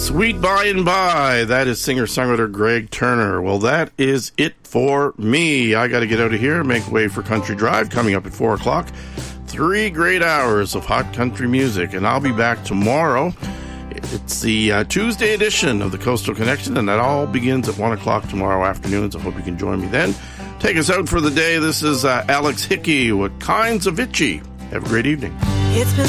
Sweet By and By. That is singer-songwriter Greg Turner. Well, that is it for me. I got to get out of here, make way for Country Drive coming up at 4 o'clock. 3 great hours of hot country music, and I'll be back tomorrow. It's the Tuesday edition of the Coastal Connection, and that all begins at 1 o'clock tomorrow afternoon, so I hope you can join me then. Take us out for the day. This is Alex Hickey with Kinds of Itchy. Have a great evening. It's been